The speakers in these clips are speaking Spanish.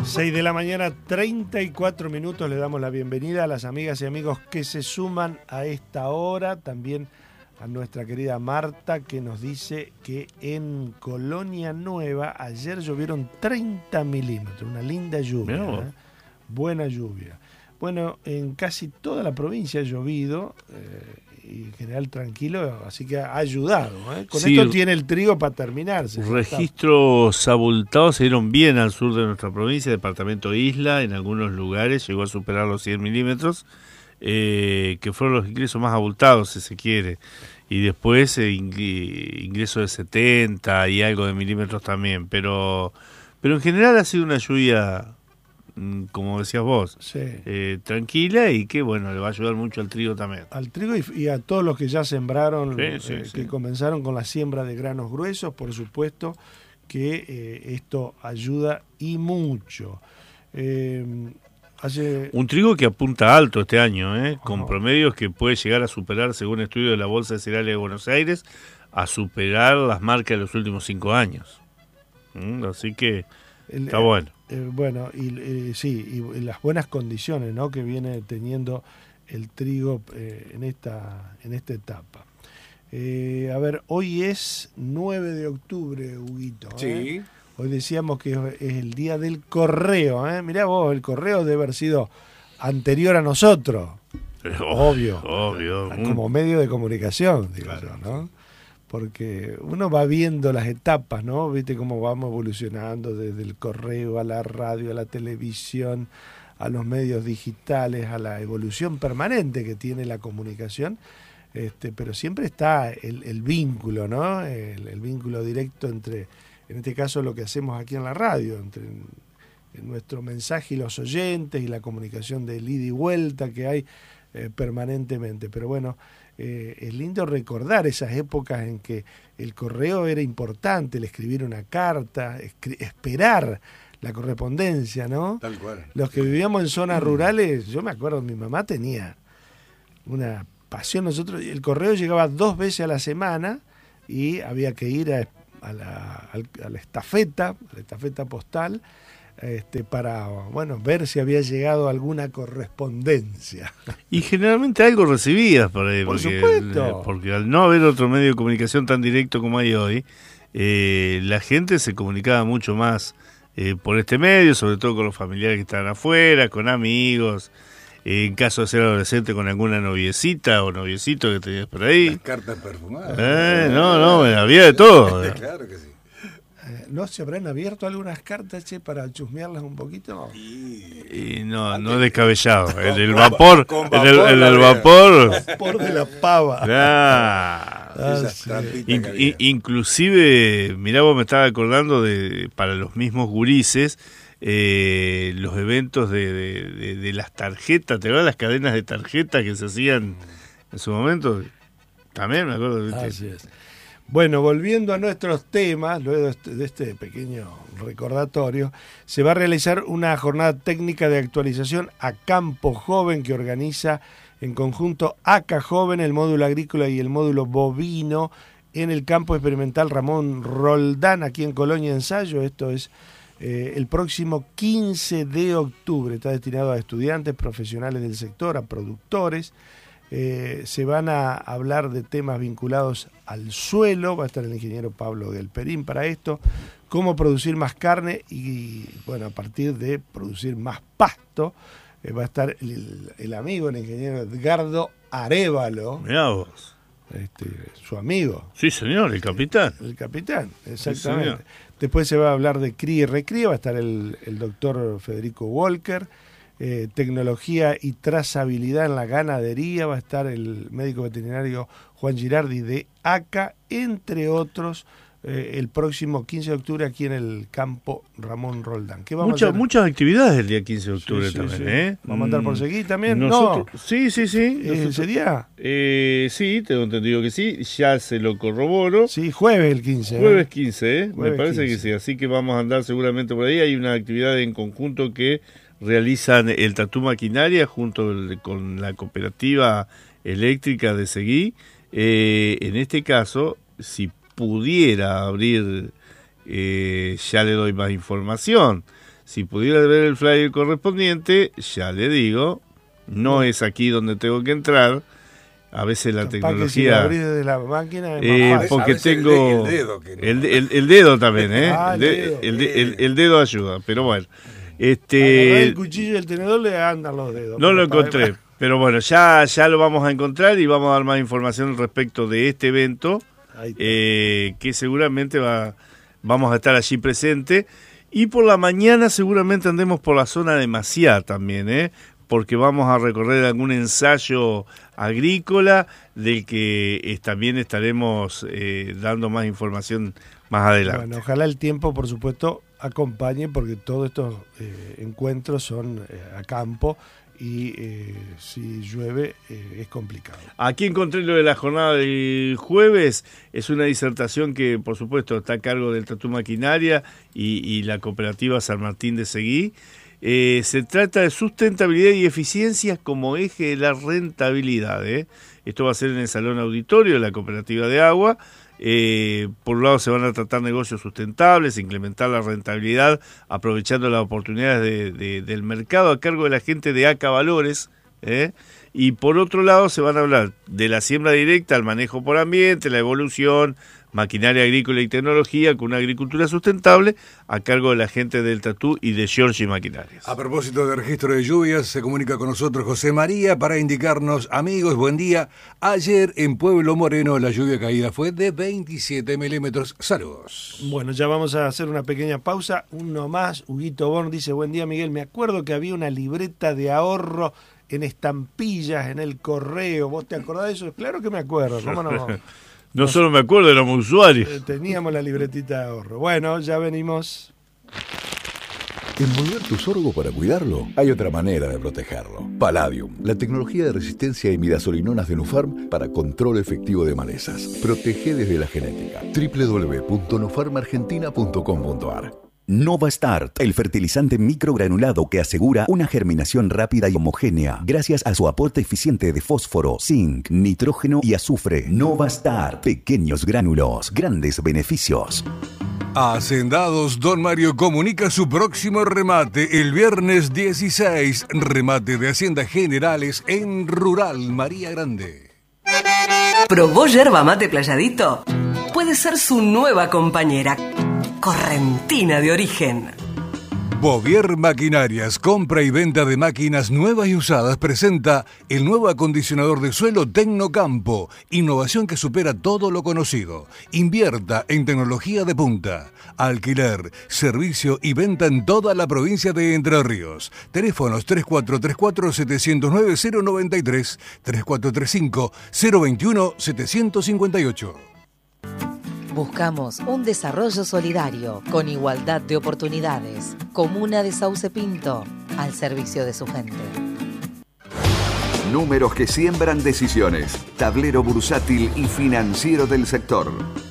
6 de la mañana, 34 minutos. Le damos la bienvenida a las amigas y amigos que se suman a esta hora. También a nuestra querida Marta, que nos dice que en Colonia Nueva ayer llovieron 30 milímetros. Una linda lluvia, ¿eh? Buena lluvia. Bueno, en casi toda la provincia ha llovido y en general tranquilo, así que ha ayudado, ¿eh? Con esto tiene el trigo para terminarse. Registros abultados se dieron bien al sur de nuestra provincia, departamento Isla, en algunos lugares llegó a superar los 100 milímetros, que fueron los ingresos más abultados, si se quiere. Y después ingreso de 70 y algo de milímetros también, pero en general ha sido una lluvia, como decías vos, sí, tranquila, y que bueno, le va a ayudar mucho al trigo también. Al trigo y a todos los que ya sembraron, sí. que comenzaron con la siembra de granos gruesos, por supuesto que esto ayuda y mucho. Un trigo que apunta alto este año, con promedios que puede llegar a superar, según estudio de la Bolsa de Cereales de Buenos Aires, a superar las marcas de los últimos 5 años. Así que está bueno. Bueno, y las buenas condiciones, ¿no?, que viene teniendo el trigo en esta etapa. A ver, hoy es 9 de octubre, Huguito. Sí. Hoy decíamos que es el día del correo. Mirá vos, el correo debe haber sido anterior a nosotros. Obvio. Como medio de comunicación, digo yo, ¿no? Porque uno va viendo las etapas, ¿no? Viste cómo vamos evolucionando desde el correo a la radio, a la televisión, a los medios digitales, a la evolución permanente que tiene la comunicación. Pero siempre está el vínculo, ¿no? El vínculo directo entre, en este caso, lo que hacemos aquí en la radio, entre nuestro mensaje y los oyentes, y la comunicación de ida y vuelta que hay permanentemente. Pero bueno, es lindo recordar esas épocas en que el correo era importante, el escribir una carta, esperar la correspondencia, ¿no? Tal cual. Los que vivíamos en zonas rurales, yo me acuerdo, mi mamá tenía una pasión. Nosotros, el correo llegaba 2 veces a la semana y había que ir a la estafeta postal, para ver si había llegado alguna correspondencia. Y generalmente algo recibías por ahí, por supuesto, porque al no haber otro medio de comunicación tan directo como hay hoy, la gente se comunicaba mucho más por este medio, sobre todo con los familiares que estaban afuera, con amigos, en caso de ser adolescente con alguna noviecita o noviecito que tenías por ahí. Las cartas perfumadas. Había de todo. Claro que sí. ¿No se habrán abierto algunas cartas, para chusmearlas un poquito? Y no descabellado. En el vapor, el vapor de la pava. Inclusive, mirá, vos me estaba acordando para los mismos gurises, los eventos de las tarjetas, ¿te acuerdas las cadenas de tarjetas que se hacían en su momento? También me acuerdo. Así es. Bueno, volviendo a nuestros temas, luego de este pequeño recordatorio, se va a realizar una jornada técnica de actualización a Campo Joven que organiza en conjunto ACA Joven, el módulo agrícola y el módulo bovino, en el campo experimental Ramón Roldán, aquí en Colonia Ensayo. Esto es el próximo 15 de octubre. Está destinado a estudiantes, profesionales del sector, a productores. Se van a hablar de temas vinculados al suelo. Va a estar el ingeniero Pablo Gelperín para esto, cómo producir más carne y, a partir de producir más pasto. Va a estar el amigo, el ingeniero Edgardo Arévalo. Mirá vos. Su amigo. Sí, señor, el capitán. El capitán, exactamente. Sí, señor. Después se va a hablar de cría y recría. Va a estar el doctor Federico Walker. Tecnología y trazabilidad en la ganadería, va a estar el médico veterinario Juan Girardi de ACA, entre otros, el próximo 15 de octubre aquí en el campo Ramón Roldán. ¿Qué vamos a hacer? Muchas actividades el día 15 de octubre también. Sí. ¿Vamos a andar por seguir también? Sí. ¿Ese día? Sí, tengo entendido que sí, ya se lo corroboro. Sí, jueves el 15. Jueves 15, Jueves me parece 15. que sí, así que vamos a andar seguramente por ahí. Hay una actividad en conjunto que realizan el Tatú Maquinaria junto con la cooperativa eléctrica de Seguí. En este caso, si pudiera abrir, ya le doy más información. Si pudiera ver el flyer correspondiente, ya le digo, no es aquí donde tengo que entrar. A veces la tecnología... Si lo abrís desde la máquina es más fácil. Porque tengo... El dedo también, ¿eh? El dedo ayuda, pero bueno. El cuchillo y el tenedor le andan los dedos. No lo encontré, pero bueno, ya lo vamos a encontrar y vamos a dar más información respecto de este evento, que seguramente vamos a estar allí presente. Y por la mañana seguramente andemos por la zona de Maciá también, porque vamos a recorrer algún ensayo agrícola del que también estaremos dando más información más adelante. Bueno, ojalá el tiempo, por supuesto, acompañe, porque todos estos encuentros son a campo y si llueve es complicado. Aquí encontré lo de la jornada del jueves, es una disertación que por supuesto está a cargo del Tatú Maquinaria y la cooperativa San Martín de Seguí. Se trata de sustentabilidad y eficiencia como eje de la rentabilidad. Esto va a ser en el Salón Auditorio de la Cooperativa de Agua. Por un lado se van a tratar negocios sustentables, incrementar la rentabilidad aprovechando las oportunidades del mercado a cargo de la gente de ACA Valores, y por otro lado se van a hablar de la siembra directa, el manejo por ambiente, la evolución, maquinaria agrícola y tecnología con una agricultura sustentable a cargo de la gente del Tatú y de Giorgi Maquinarias. A propósito del registro de lluvias, se comunica con nosotros José María para indicarnos: amigos, buen día. Ayer en Pueblo Moreno la lluvia caída fue de 27 milímetros. Saludos. Bueno, ya vamos a hacer una pequeña pausa. Uno más, Huguito Born dice: buen día, Miguel. Me acuerdo que había una libreta de ahorro en estampillas en el correo. ¿Vos te acordás de eso? Claro que me acuerdo. ¿Cómo no? No solo me acuerdo, éramos usuarios. Teníamos la libretita de ahorro. Bueno, ya venimos. Envolver tu sorgo para cuidarlo, hay otra manera de protegerlo. Palladium, la tecnología de resistencia a imidazolinonas de Nufarm para control efectivo de malezas. Protege desde la genética. www.nufarmargentina.com.ar. NovaStart, el fertilizante microgranulado que asegura una germinación rápida y homogénea gracias a su aporte eficiente de fósforo, zinc, nitrógeno y azufre. NovaStart, pequeños gránulos, grandes beneficios. Hacendados Don Mario comunica su próximo remate el viernes 16, remate de Haciendas Generales en Rural María Grande. ¿Probó yerba mate Playadito? Puede ser su nueva compañera. Correntina de origen. Bovier Maquinarias, compra y venta de máquinas nuevas y usadas, presenta el nuevo acondicionador de suelo Tecnocampo, innovación que supera todo lo conocido. Invierta en tecnología de punta. Alquiler, servicio y venta en toda la provincia de Entre Ríos. Teléfonos 3434-709-093, 3435-021-758. Buscamos un desarrollo solidario, con igualdad de oportunidades. Comuna de Sauce Pinto, al servicio de su gente. Números que siembran decisiones. Tablero bursátil y financiero del sector.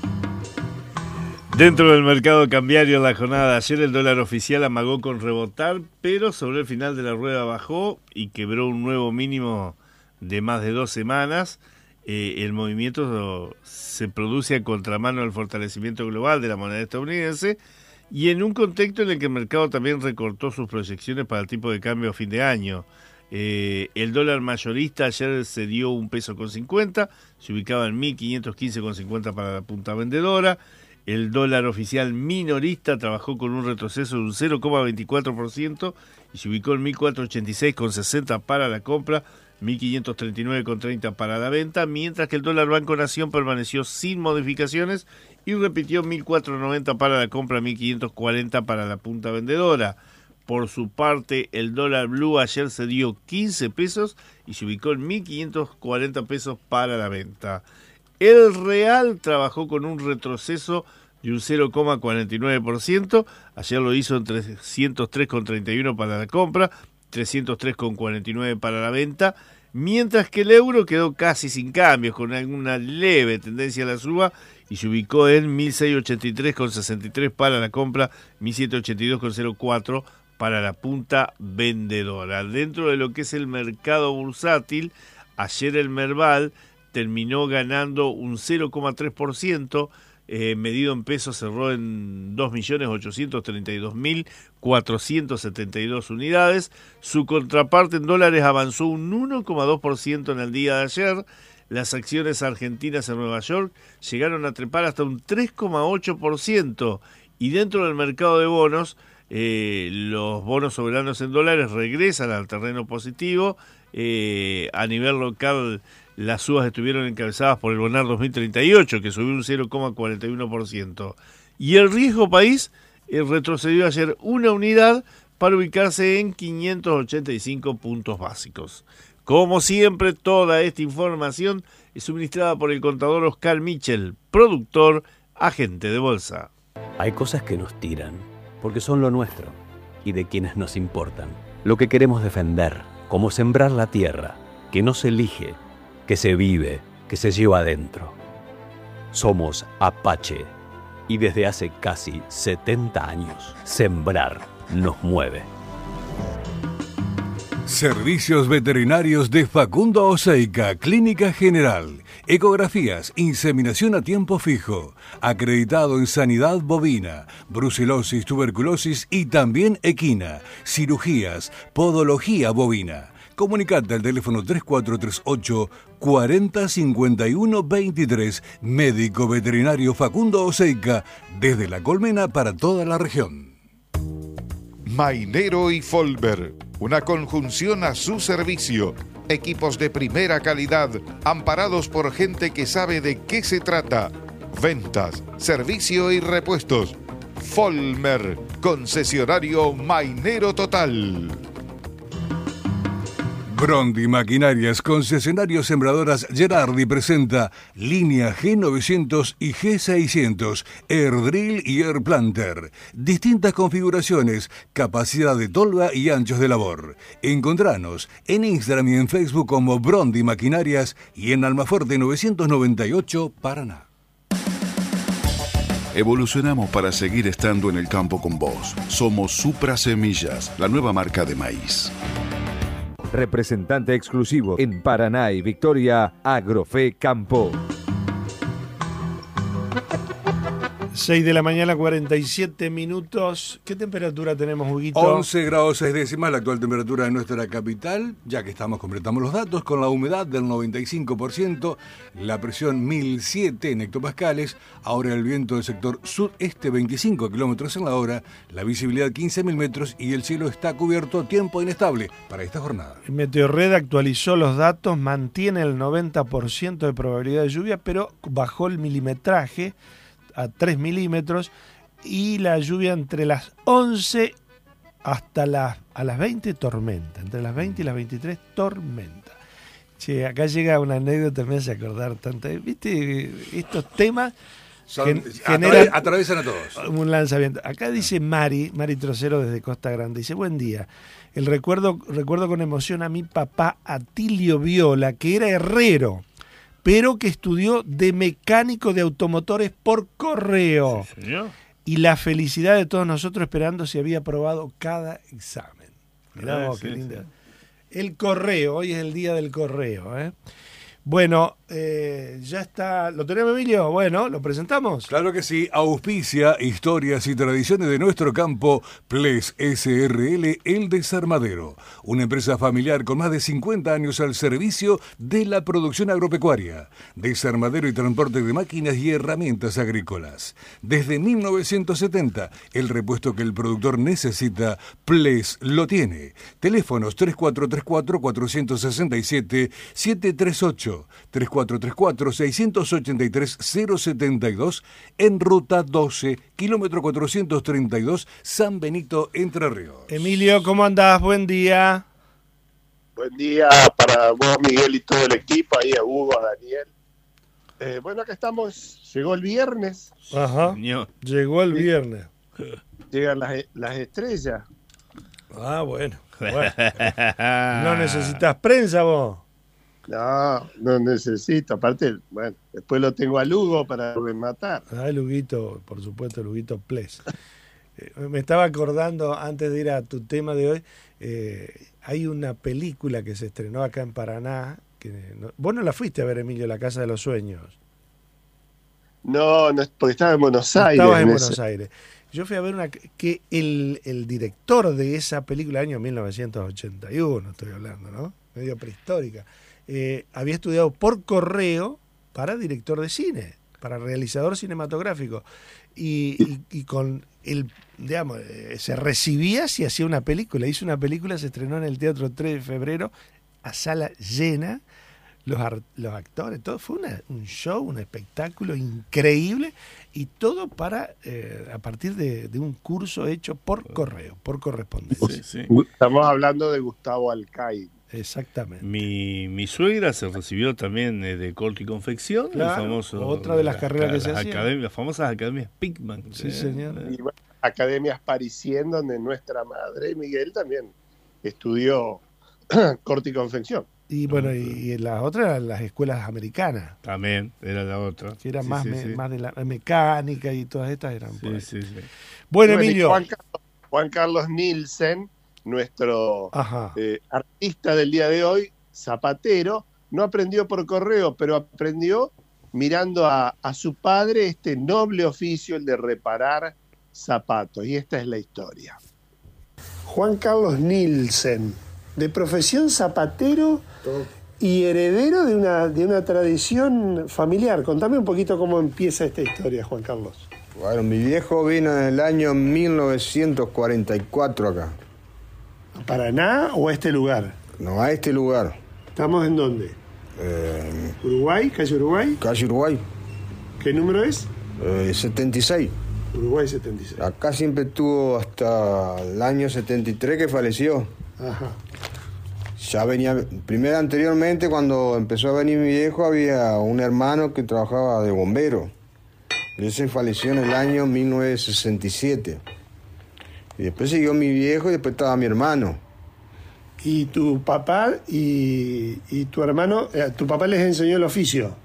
Dentro del mercado cambiario en la jornada de ayer, el dólar oficial amagó con rebotar, pero sobre el final de la rueda bajó y quebró un nuevo mínimo de más de 2 semanas. El movimiento se produce a contramano del fortalecimiento global de la moneda estadounidense y en un contexto en el que el mercado también recortó sus proyecciones para el tipo de cambio a fin de año. El dólar mayorista ayer se dio $1.50, se ubicaba en 1.515,50 para la punta vendedora. El dólar oficial minorista trabajó con un retroceso de un 0,24% y se ubicó en 1.486,60 para la compra, 1.539,30 para la venta, mientras que el dólar Banco Nación permaneció sin modificaciones y repitió 1.490 para la compra, 1.540 para la punta vendedora. Por su parte, el dólar blue ayer se dio 15 pesos y se ubicó en 1.540 pesos para la venta. El real trabajó con un retroceso de un 0,49%, ayer lo hizo en 303,31 para la compra, 303,49 para la venta, mientras que el euro quedó casi sin cambios, con alguna leve tendencia a la suba y se ubicó en 1.683,63 para la compra, 1.782,04 para la punta vendedora. Dentro de lo que es el mercado bursátil, ayer el Merval terminó ganando un 0,3%, medido en pesos cerró en 2.832.472 unidades. Su contraparte en dólares avanzó un 1,2% en el día de ayer. Las acciones argentinas en Nueva York llegaron a trepar hasta un 3,8%. Y dentro del mercado de bonos, los bonos soberanos en dólares regresan al terreno positivo. A nivel local, las subas estuvieron encabezadas por el Bonar 2038, que subió un 0,41%. Y el riesgo país retrocedió ayer una unidad para ubicarse en 585 puntos básicos. Como siempre, toda esta información es suministrada por el contador Oscar Michel, productor, agente de bolsa. Hay cosas que nos tiran, porque son lo nuestro y de quienes nos importan. Lo que queremos defender, como sembrar la tierra, que no se elige, que se vive, que se lleva adentro. Somos Apache y desde hace casi 70 años, sembrar nos mueve. Servicios veterinarios de Facundo Oseica, Clínica General. Ecografías, inseminación a tiempo fijo. Acreditado en sanidad bovina, brucelosis, tuberculosis y también equina. Cirugías, podología bovina. Comunicate al teléfono 3438 405123. Médico veterinario Facundo Oseica, desde La Colmena para toda la región. Mainero y Folber, una conjunción a su servicio. Equipos de primera calidad, amparados por gente que sabe de qué se trata. Ventas, servicio y repuestos. Folmer, concesionario Mainero total. Brondi Maquinarias, concesionario Sembradoras Gerardi presenta línea G900 y G600, Air Drill y Air Planter. Distintas configuraciones, capacidad de tolva y anchos de labor. Encontranos en Instagram y en Facebook como Brondi Maquinarias y en Almafuerte 998, Paraná. Evolucionamos para seguir estando en el campo con vos. Somos Supra Semillas, la nueva marca de maíz. Representante exclusivo en Paraná y Victoria, Agrofe Campo. 6 de la mañana, 47 minutos. ¿Qué temperatura tenemos, Huguito? 11 grados 6 décimas, la actual temperatura de nuestra capital. Ya que completamos los datos, con la humedad del 95%, la presión 1007 en hectopascales, ahora el viento del sector sudeste 25 kilómetros en la hora, la visibilidad 15.000 metros y el cielo está cubierto, tiempo inestable para esta jornada. Meteorred actualizó los datos, mantiene el 90% de probabilidad de lluvia, pero bajó el milimetraje a 3 milímetros y la lluvia entre las 11 hasta a las 20 tormenta, entre las 20 y las 23 tormenta. Che, acá llega una anécdota, me hace acordar tanto, ¿viste? Estos temas generan, atraviesan a todos. Un lanzamiento. Acá dice Mari Trocero desde Costa Grande, dice: buen día. Recuerdo con emoción a mi papá Atilio Viola, que era herrero, pero que estudió de mecánico de automotores por correo. ¿Sí, señor? Y la felicidad de todos nosotros esperando si había aprobado cada examen. Mirá vos, qué lindo. Sí. El correo, hoy es el día del correo, ¿eh? Bueno, ya está. ¿Lo tenemos, Emilio? Bueno, ¿lo presentamos? Claro que sí. Auspicia historias y tradiciones de nuestro campo. Ples SRL El Desarmadero, una empresa familiar con más de 50 años al servicio de la producción agropecuaria, desarmadero y transporte de máquinas y herramientas agrícolas. Desde 1970, el repuesto que el productor necesita, Ples lo tiene. Teléfonos 3434-467-738. 3434-683-072 en ruta 12, kilómetro 432, San Benito, Entre Ríos. Emilio, ¿cómo andás? Buen día. Buen día para vos, Miguel, y todo el equipo, ahí a Hugo, a Daniel. Bueno, acá estamos, llegó el viernes. Ajá, llegó el viernes. Llegan las estrellas. Ah, bueno. ¿No necesitas prensa vos? No necesito. Aparte, bueno, después lo tengo a Lugo para rematar. Luguito, por supuesto, Luguito Ples. Me estaba acordando, antes de ir a tu tema de hoy, hay una película que se estrenó acá en Paraná. Vos no la fuiste a ver, Emilio, La Casa de los Sueños. No, porque estaba en Buenos Aires. Estabas en Buenos Aires. Yo fui a ver que el director de esa película, año 1981, estoy hablando, ¿no? Medio prehistórica. Había estudiado por correo para director de cine, para realizador cinematográfico. Y con el, digamos, se recibía si hacía una película. Hizo una película, se estrenó en el Teatro 3 de Febrero, a sala llena. Los actores, todo fue un show, un espectáculo increíble, y todo a partir de un curso hecho por correo, por correspondencia. Sí. Estamos hablando de Gustavo Alcaide. Exactamente. Mi suegra se recibió también de corte y confección, claro, otra de las carreras que se hacían. Las famosas academias Pickman. Sí, señor. Y bueno, academias Parisien, donde nuestra madre Miguel también estudió corte y confección. Y bueno, y las otras, las escuelas americanas. También, era la otra. Que era más de la mecánica, y todas estas eran por ahí. Sí. Bueno, Emilio. Juan Carlos Nielsen, nuestro artista del día de hoy, zapatero, no aprendió por correo, pero aprendió mirando a su padre este noble oficio, el de reparar zapatos. Y esta es la historia. Juan Carlos Nielsen, de profesión zapatero y heredero de una tradición familiar. Contame un poquito cómo empieza esta historia, Juan Carlos. Bueno, mi viejo vino en el año 1944 acá. ¿A Paraná o a este lugar? No, a este lugar. ¿Estamos en dónde? ¿Uruguay? ¿Calle Uruguay? Calle Uruguay. ¿Qué número es? 76. Uruguay 76. Acá siempre estuvo hasta el año 73 que falleció. Ajá. Ya venía, primero anteriormente, cuando empezó a venir mi viejo, había un hermano que trabajaba de bombero. Y ese falleció en el año 1967. Y después siguió mi viejo y después estaba mi hermano. ¿Y tu papá y tu hermano, tu papá les enseñó el oficio?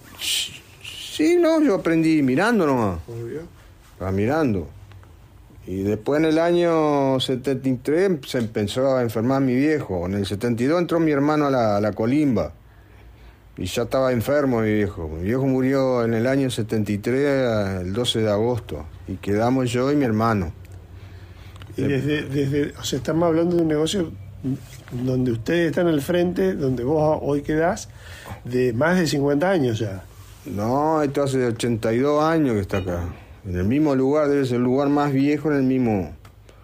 Sí, no, yo aprendí mirando nomás. Obvio. Estaba mirando. Y después en el año 73 se empezó a enfermar mi viejo. En el 72 entró mi hermano a la colimba. Y ya estaba enfermo mi viejo. Mi viejo murió en el año 73, el 12 de agosto. Y quedamos yo y mi hermano. Y o sea, estamos hablando de un negocio donde ustedes están al frente, donde vos hoy quedás, de más de 50 años ya. No, esto hace 82 años que está acá. En el mismo lugar, debe ser el lugar más viejo en el mismo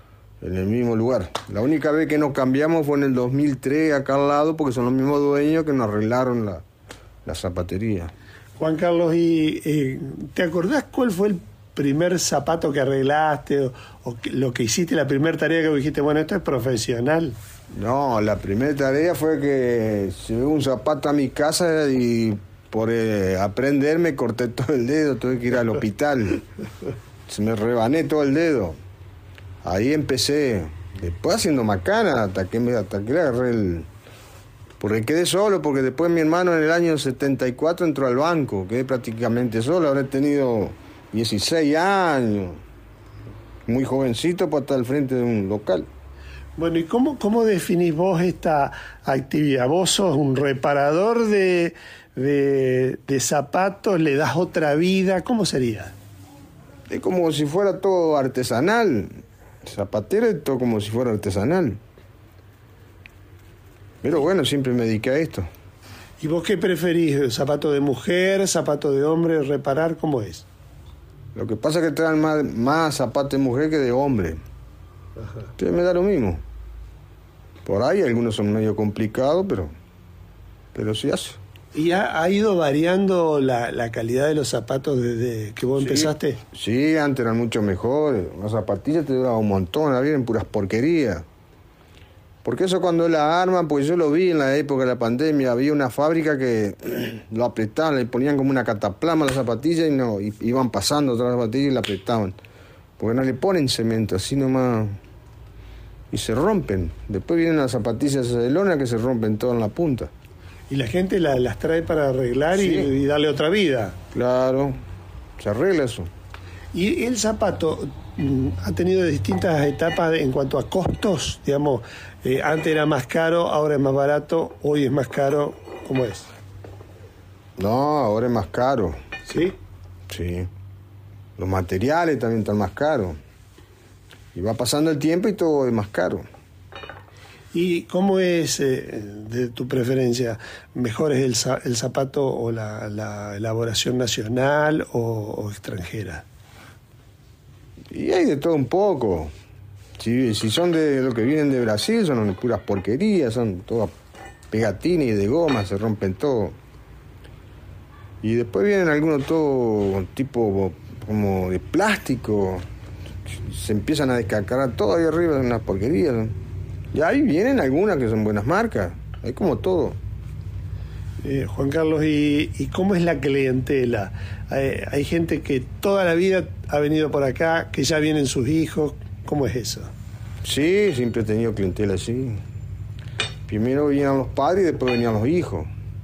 lugar. La única vez que nos cambiamos fue en el 2003 acá al lado, porque son los mismos dueños que nos arreglaron la zapatería. Juan Carlos, ¿y te acordás cuál fue el primer zapato que arreglaste o lo que hiciste, la primera tarea que dijiste, bueno, esto es profesional? No, la primera tarea fue que llevé un zapato a mi casa y por aprender me corté todo el dedo, tuve que ir al hospital. Se me rebané todo el dedo. Ahí empecé, después haciendo macana, hasta que le agarré porque quedé solo, porque después mi hermano en el año 74 entró al banco, quedé prácticamente solo, habré tenido 16 años, muy jovencito para estar al frente de un local. Bueno, ¿y cómo definís vos esta actividad? ¿Vos sos un reparador de zapatos? ¿Le das otra vida? ¿Cómo sería? Es como si fuera todo artesanal. Zapatero es todo como si fuera artesanal. Pero bueno, siempre me dediqué a esto. ¿Y vos qué preferís? ¿Zapato de mujer, zapato de hombre, reparar? ¿Cómo es? Lo que pasa es que traen más zapatos de mujer que de hombre. Ajá. Entonces me da lo mismo. Por ahí algunos son medio complicados, pero sí hace. ¿Y ha ido variando la calidad de los zapatos desde que vos empezaste? Sí, antes eran mucho mejores. Las zapatillas te duraban un montón, ahora vienen puras porquerías. Porque eso cuando la arman, pues yo lo vi en la época de la pandemia, había una fábrica que lo apretaban, le ponían como una cataplama a la zapatilla y iban pasando todas las zapatillas y la apretaban. Porque no le ponen cemento, así nomás, y se rompen. Después vienen las zapatillas de lona que se rompen todas en la punta. Y la gente las trae para arreglar y darle otra vida. Claro, se arregla eso. Y el zapato ha tenido distintas etapas en cuanto a costos, digamos, antes era más caro, ahora es más barato, hoy es más caro, ¿cómo es? No, ahora es más caro. ¿Sí? Sí. Los materiales también están más caros. Y va pasando el tiempo y todo es más caro. ¿Y cómo es, de tu preferencia, mejor es el zapato o la elaboración nacional o extranjera? Y hay de todo un poco. Si son de lo que vienen de Brasil, son puras porquerías, son todas pegatines y de goma, se rompen todo. Y después vienen algunos todo tipo como de plástico, se empiezan a descascarar todo ahí arriba, unas porquerías. Y ahí vienen algunas que son buenas marcas, hay como todo. Juan Carlos, ¿y cómo es la clientela? Hay gente que toda la vida ha venido por acá, que ya vienen sus hijos, ¿cómo es eso? Sí, siempre he tenido clientela así. Primero venían los padres y después venían los hijos.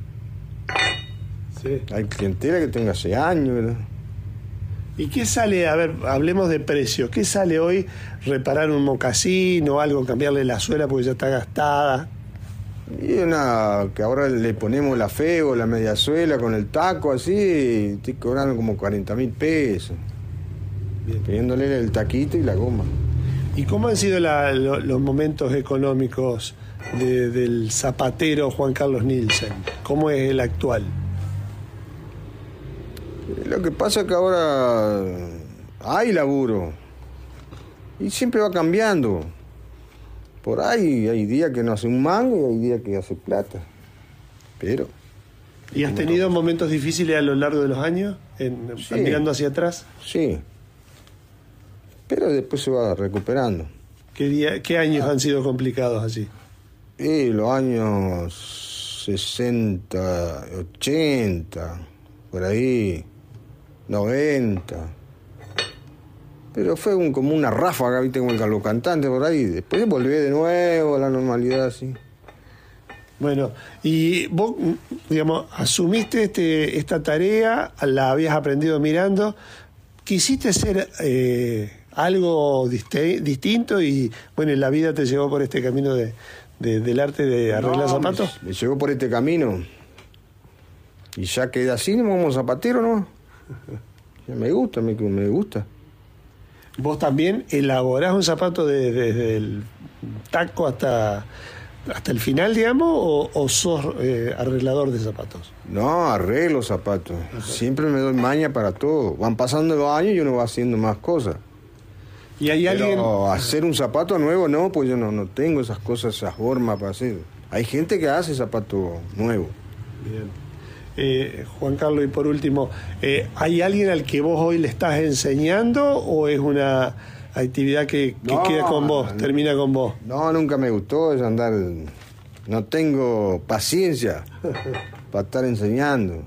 Sí. Hay clientela que tengo hace años, ¿verdad? ¿Y qué sale? A ver, hablemos de precio. ¿Qué sale hoy reparar un mocasín o algo, cambiarle la suela porque ya está gastada? Y una que ahora le ponemos la feo, la media suela con el taco así, y estoy cobrando como 40.000 pesos. Pidiéndole el taquito y la goma. ¿Y cómo han sido los momentos económicos del zapatero Juan Carlos Nielsen? ¿Cómo es el actual? Lo que pasa es que ahora hay laburo y siempre va cambiando. Por ahí hay días que no hace un mango y hay días que hace plata. Pero... ¿Y has tenido momentos difíciles a lo largo de los años, sí, mirando hacia atrás? Sí. Pero después se va recuperando. ¿Qué años han sido complicados así? Los años 60, 80, por ahí, 90. Pero fue como una ráfaga, ¿viste? Como los cantantes por ahí. Después volví de nuevo a la normalidad, sí. Bueno, y vos, digamos, asumiste esta tarea, la habías aprendido mirando, quisiste ser algo distinto y, bueno, la vida te llevó por este camino del arte de arreglar zapatos. Me llegó por este camino. Y ya quedé así, no como zapatero, ¿no? Ya me gusta, me gusta. ¿Vos también elaborás un zapato desde el taco hasta el final, digamos, o sos arreglador de zapatos? No, arreglo zapatos. Siempre me doy maña para todo. Van pasando los años y uno va haciendo más cosas. ¿Y hay alguien? Hacer un zapato nuevo, no, pues yo no tengo esas cosas, esas formas para hacer. Hay gente que hace zapato nuevo. Bien. Juan Carlos, y por último, ¿hay alguien al que vos hoy le estás enseñando o es una actividad que queda con vos, termina con vos? No, nunca me gustó eso andar, no tengo paciencia para estar enseñando.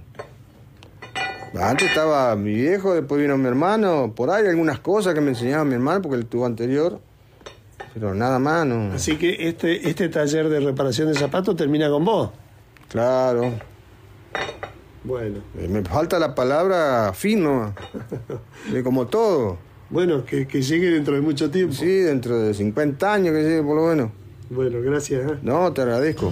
Antes estaba mi viejo, después vino mi hermano, por ahí algunas cosas que me enseñaba mi hermano porque él tuvo anterior, pero nada más, no. Así que este taller de reparación de zapatos termina con vos. Claro. Bueno. Me falta la palabra fino, como todo. Bueno, que llegue dentro de mucho tiempo. Sí, dentro de 50 años que llegue por lo menos. Bueno, gracias. No, te agradezco.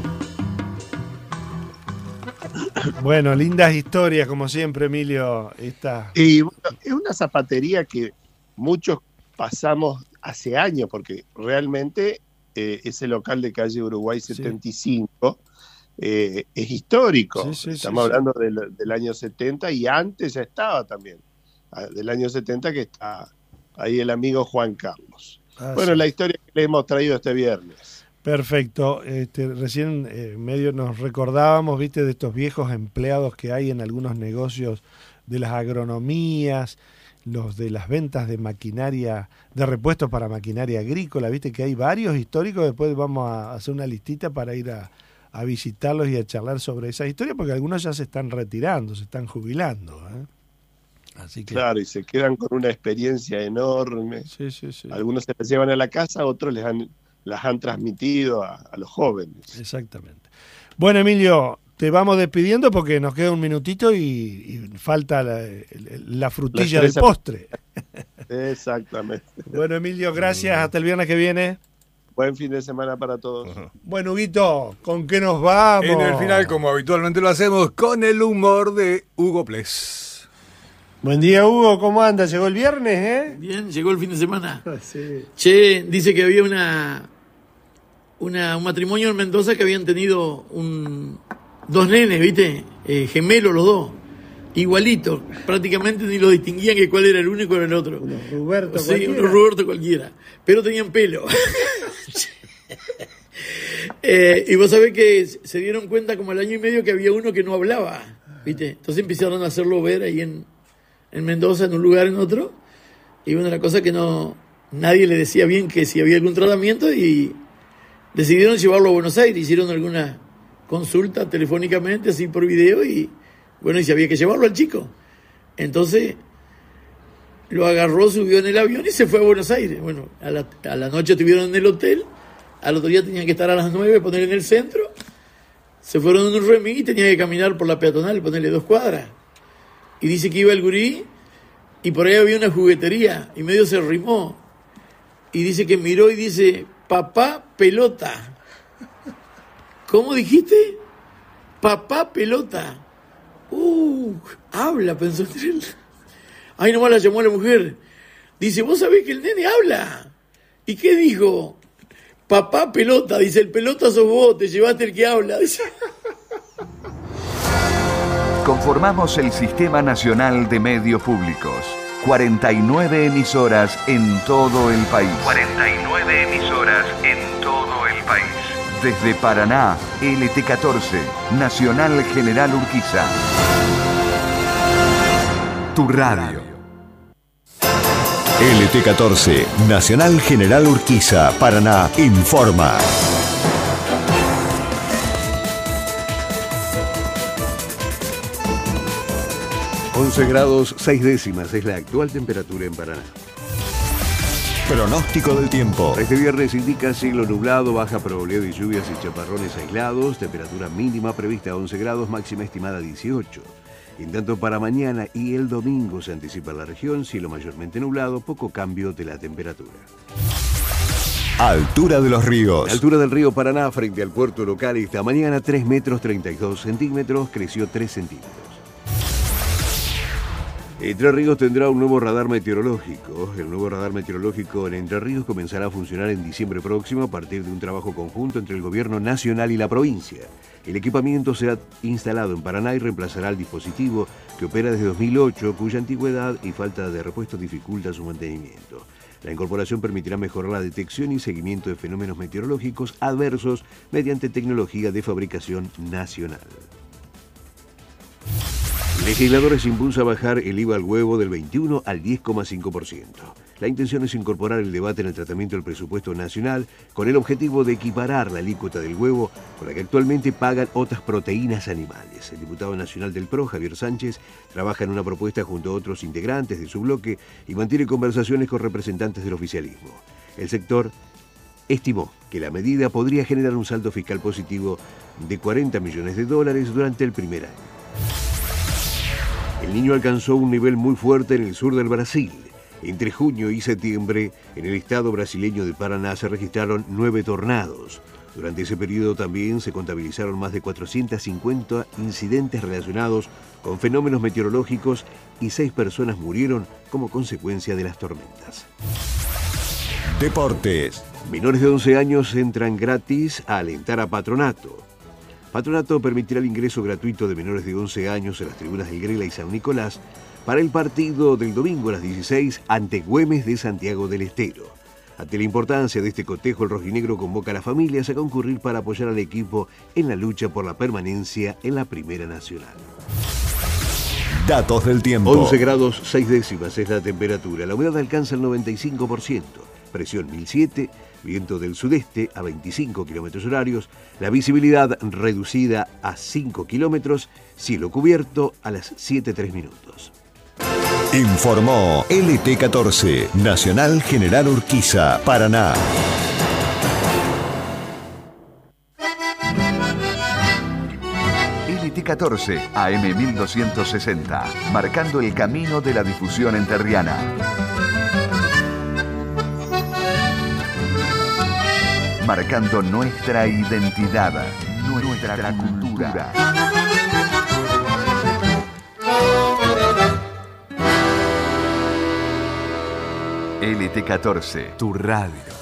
Bueno, lindas historias, como siempre, Emilio. Y bueno, es una zapatería que muchos pasamos hace años, porque realmente ese local de calle Uruguay 75 es histórico. Estamos hablando del año 70 y antes ya estaba también, del año 70 que está ahí el amigo Juan Carlos. Bueno, la historia que le hemos traído este viernes. Perfecto. Recién medio nos recordábamos, viste, de estos viejos empleados que hay en algunos negocios de las agronomías, los de las ventas de maquinaria, de repuestos para maquinaria agrícola, viste que hay varios históricos. Después vamos a hacer una listita para ir a visitarlos y a charlar sobre esa historia, porque algunos ya se están retirando, se están jubilando. Así que... Claro, y se quedan con una experiencia enorme. Sí. Algunos se las llevan a la casa, otros las han transmitido a los jóvenes. Exactamente. Bueno, Emilio, te vamos despidiendo porque nos queda un minutito y falta la frutilla del postre. Exactamente. Bueno, Emilio, gracias. Hasta el viernes que viene. Buen fin de semana para todos. Bueno, Huguito, ¿con qué nos vamos? En el final, como habitualmente lo hacemos, con el humor de Hugo Ples. Buen día, Hugo, ¿cómo anda? ¿Llegó el viernes, Bien, llegó el fin de semana. Sí. Che, dice que había un matrimonio en Mendoza que habían tenido dos nenes, ¿viste? Gemelos los dos, igualitos, prácticamente ni los distinguían que cuál era el uno y cuál era el otro. Roberto sí, cualquiera. Uno Roberto cualquiera, pero tenían pelo. Y vos sabés que se dieron cuenta como al año y medio que había uno que no hablaba, ¿viste? Entonces empezaron a hacerlo ver ahí en Mendoza, en un lugar, en otro. Y bueno, la cosa que nadie le decía bien que si había algún tratamiento y decidieron llevarlo a Buenos Aires. Hicieron alguna consulta telefónicamente, así por video, y bueno, y si había que llevarlo al chico. Entonces lo agarró, subió en el avión y se fue a Buenos Aires. Bueno, a la noche estuvieron en el hotel, al otro día tenían que estar a las 9, poner en el centro. Se fueron en un remis y tenían que caminar por la peatonal, ponerle 2 cuadras. Y dice que iba el gurí y por ahí había una juguetería y medio se arrimó. Y dice que miró y dice, papá pelota. ¿Cómo dijiste? Papá pelota. Habla, pensó él. Ahí nomás la llamó a la mujer. Dice, ¿vos sabés que el nene habla? ¿Y qué dijo? Papá pelota. Dice, el pelota sos vos, te llevaste el que habla. Dice. Conformamos el Sistema Nacional de Medios Públicos. 49 emisoras en todo el país. 49 emisoras en todo el país. Desde Paraná, LT14, Nacional General Urquiza. Tu radio. LT14, Nacional General Urquiza, Paraná, informa. 11 grados 6 décimas es la actual temperatura en Paraná. Pronóstico del tiempo. Este viernes indica cielo nublado, baja probabilidad de lluvias y chaparrones aislados, temperatura mínima prevista 11 grados, máxima estimada 18. En tanto, para mañana y el domingo se anticipa en la región cielo mayormente nublado, poco cambio de la temperatura. Altura de los ríos. La altura del río Paraná frente al puerto local esta mañana 3 metros 32 centímetros, creció 3 centímetros. Entre Ríos tendrá un nuevo radar meteorológico. El nuevo radar meteorológico en Entre Ríos comenzará a funcionar en diciembre próximo a partir de un trabajo conjunto entre el gobierno nacional y la provincia. El equipamiento será instalado en Paraná y reemplazará al dispositivo que opera desde 2008, cuya antigüedad y falta de repuesto dificulta su mantenimiento. La incorporación permitirá mejorar la detección y seguimiento de fenómenos meteorológicos adversos mediante tecnología de fabricación nacional. Legisladores impulsa bajar el IVA al huevo del 21 al 10,5%. La intención es incorporar el debate en el tratamiento del presupuesto nacional con el objetivo de equiparar la alícuota del huevo con la que actualmente pagan otras proteínas animales. El diputado nacional del PRO, Javier Sánchez, trabaja en una propuesta junto a otros integrantes de su bloque y mantiene conversaciones con representantes del oficialismo. El sector estimó que la medida podría generar un saldo fiscal positivo de $40 millones durante el primer año. El Niño alcanzó un nivel muy fuerte en el sur del Brasil. Entre junio y septiembre, en el estado brasileño de Paraná se registraron 9 tornados. Durante ese periodo también se contabilizaron más de 450 incidentes relacionados con fenómenos meteorológicos y 6 personas murieron como consecuencia de las tormentas. Deportes. Menores de 11 años entran gratis a alentar a Patronato. Patronato permitirá el ingreso gratuito de menores de 11 años a las tribunas del Grela y San Nicolás para el partido del domingo a las 16 ante Güemes de Santiago del Estero. Ante la importancia de este cotejo, el rojinegro convoca a las familias a concurrir para apoyar al equipo en la lucha por la permanencia en la Primera Nacional. Datos del tiempo. 11 grados 6 décimas es la temperatura. La humedad alcanza el 95%. Presión 1007. Viento del sudeste a 25 kilómetros horarios, la visibilidad reducida a 5 kilómetros, cielo cubierto a las 7:03 minutos. Informó LT14, Nacional General Urquiza, Paraná. LT14, AM 1260, marcando el camino de la difusión enterriana. Marcando nuestra identidad, nuestra cultura. LT14, tu radio.